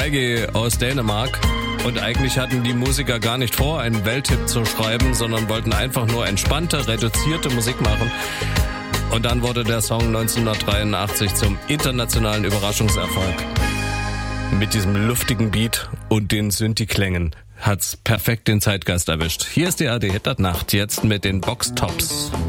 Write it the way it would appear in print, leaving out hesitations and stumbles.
Geige aus Dänemark. Und eigentlich hatten die Musiker gar nicht vor, einen Welthit zu schreiben, sondern wollten einfach nur entspannte, reduzierte Musik machen. Und dann wurde der Song 1983 zum internationalen Überraschungserfolg. Mit diesem luftigen Beat und den Synthi-Klängen hat's perfekt den Zeitgeist erwischt. Hier ist die ARD Hit Nacht, jetzt mit den Box Tops.